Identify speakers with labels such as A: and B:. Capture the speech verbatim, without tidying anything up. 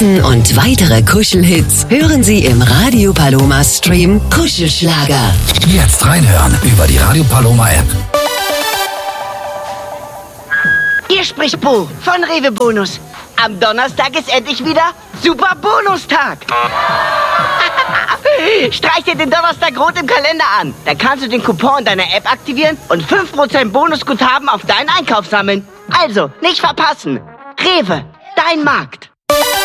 A: Diesen und weitere Kuschelhits hören Sie im Radio Paloma Stream Kuschelschlager.
B: Jetzt reinhören über die Radio Paloma App.
C: Hier spricht Bo von Rewe Bonus. Am Donnerstag ist endlich wieder Super Bonustag. Streich dir den Donnerstag rot im Kalender an. Dann kannst du den Coupon in deiner App aktivieren und fünf Prozent Bonusguthaben auf deinen Einkauf sammeln. Also, nicht verpassen. Rewe, dein Markt.